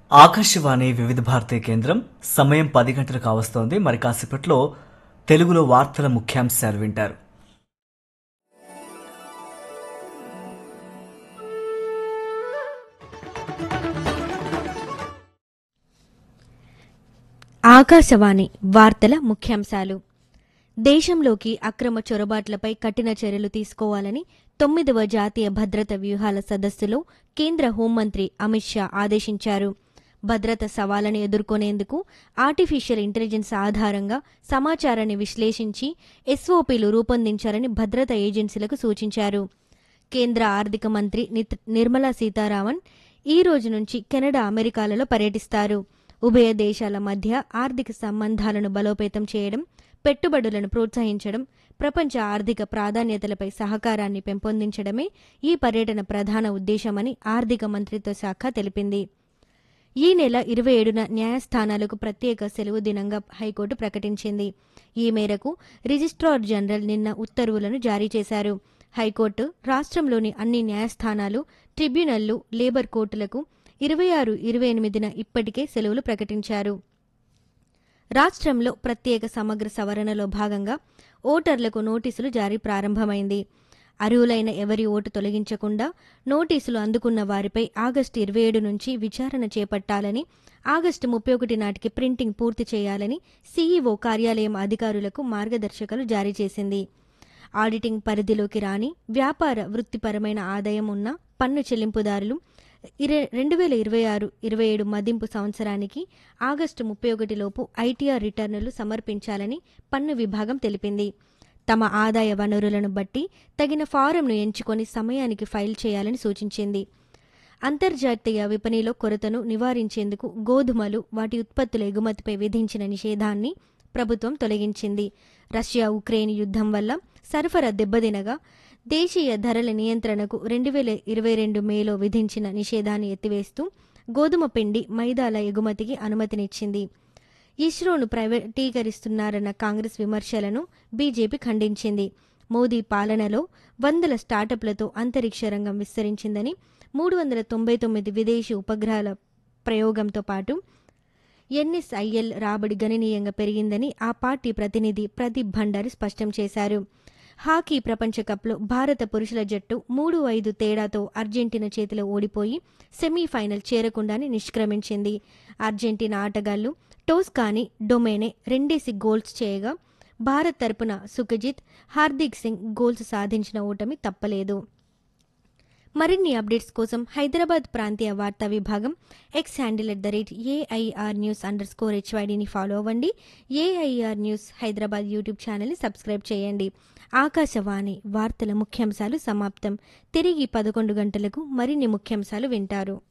ఆకాశవాణి వివిధ భారతీయ కేంద్రం సమయం 10 గంటలు కావస్తోంది. మరి కాసేపట్లో తెలుగులో వార్తల ముఖ్యాంశాలు వింటారు. ఆకాశవాణి వార్తల ముఖ్యాంశాలు. దేశంలోకి అక్రమ చొరబాట్లపై కఠిన చర్యలు తీసుకోవాలని 9వ జాతీయ భద్రత వ్యూహాల సదస్సులో కేంద్ర హోంమంత్రి అమిత్ షా ఆదేశించారు. భద్రత సవాళ్లను ఎదుర్కొనేందుకు ఆర్టిఫిషియల్ ఇంటెలిజెన్స్ ఆధారంగా సమాచారాన్ని విశ్లేషించి ఎస్ఓపీలు రూపొందించాలని భద్రతా ఏజెన్సీలకు సూచించారు. కేంద్ర ఆర్థిక మంత్రి నిర్మలా సీతారామన్ ఈ రోజు నుంచి కెనడా, అమెరికాలలో పర్యటిస్తారు. ఉభయ దేశాల మధ్య ఆర్థిక సంబంధాలను బలోపేతం చేయడం, పెట్టుబడులను ప్రోత్సహించడం, ప్రపంచ ఆర్థిక ప్రాధాన్యతలపై సహకారాన్ని పెంపొందించడమే ఈ పర్యటన ప్రధాన ఉద్దేశమని ఆర్థిక మంత్రిత్వ శాఖ తెలిపింది. ఈ నెల 27న న్యాయస్థానాలకు ప్రత్యేక సెలవు దినంగా హైకోర్టు ప్రకటించింది. ఈ మేరకు రిజిస్ట్రార్ జనరల్ నిన్న ఉత్తర్వులను జారీ చేశారు. హైకోర్టు రాష్ట్రంలోని అన్ని న్యాయస్థానాలు, ట్రిబ్యునళ్లు, లేబర్ కోర్టులకు 26, 28న ఇప్పటికే సెలవులు ప్రకటించారు. రాష్ట్రంలో ప్రత్యేక సమగ్ర సవరణలో భాగంగా ఓటర్లకు నోటీసులు జారీ ప్రారంభమైంది. అర్హులైన ఎవరి ఓటు తొలగించకుండా నోటీసులు అందుకున్న వారిపై ఆగస్టు 27 నుంచి విచారణ చేపట్టాలని, ఆగస్టు 31 నాటికి ప్రింటింగ్ పూర్తి చేయాలని సీఈఓ కార్యాలయం అధికారులకు మార్గదర్శకాలు జారీ చేసింది. ఆడిటింగ్ పరిధిలోకి రాని వ్యాపార, వృత్తిపరమైన ఆదాయం ఉన్న పన్ను చెల్లింపుదారులు 2026-27 మదింపు సంవత్సరానికి ఆగస్టు 31 లోపు ఐటీఆర్ రిటర్నులు సమర్పించాలని పన్ను విభాగం తెలిపింది. తమ ఆదాయ వనరులను బట్టి తగిన ఫారంను ఎంచుకొని సమయానికి ఫైల్ చేయాలని సూచించింది. అంతర్జాతీయ విపణిలో కొరతను నివారించేందుకు గోధుమలు, వాటి ఉత్పత్తుల ఎగుమతిపై విధించిన నిషేధాన్ని ప్రభుత్వం తొలగించింది. రష్యా ఉక్రెయిన్ యుద్ధం వల్ల సరఫరా దెబ్బతినగా దేశీయ ధరల నియంత్రణకు 2022 మేలో విధించిన నిషేధాన్ని ఎత్తివేస్తూ గోధుమ పిండి, మైదాల ఎగుమతికి అనుమతినిచ్చింది. ఇస్రోను ప్రైవేటీకరిస్తున్నారన్న కాంగ్రెస్ విమర్శలను బీజేపీ ఖండించింది. మోదీ పాలనలో వందల స్టార్టప్లతో అంతరిక్ష రంగం విస్తరించిందని, 399 విదేశీ ఉపగ్రహాల ప్రయోగంతో పాటు ఎన్ఎస్ఐఎల్ రాబడి గణనీయంగా పెరిగిందని ఆ పార్టీ ప్రతినిధి ప్రదీప్ భండారి స్పష్టం చేశారు. హాకీ ప్రపంచకప్లో భారత పురుషుల జట్టు 3-5 తేడాతో అర్జెంటీనా చేతిలో ఓడిపోయి సెమీఫైనల్ చేరకుండానే నిష్క్రమించింది. అర్జెంటీనా ఆటగాళ్లు టోస్కానీ, డొమేనే 2 గోల్స్ చేయగా భారత్ తరపున సుఖజిత్, హార్దిక్ సింగ్ గోల్స్ సాధించిన ఓటమి తప్పలేదు. మరిన్ని అప్డేట్స్ కోసం హైదరాబాద్ ప్రాంతీయ వార్తా విభాగం ఎక్స్ హ్యాండిల్ @AIR_News_HYDని ఫాలో అవ్వండి. ఏఐఆర్ న్యూస్ హైదరాబాద్ యూట్యూబ్ ఛానల్ని సబ్స్క్రైబ్ చేయండి. ఆకాశవాణి వార్తల ముఖ్యాంశాలు సమాప్తం. తిరిగి 11 గంటలకు మరిన్ని ముఖ్యాంశాలు వింటారు.